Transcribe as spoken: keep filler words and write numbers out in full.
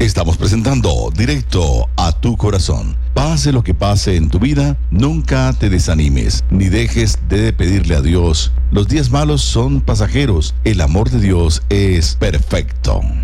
Estamos presentando Directo a tu Corazón. Pase lo que pase en tu vida, nunca te desanimes, ni dejes de pedirle a Dios. Los días malos son pasajeros, el amor de Dios es perfecto.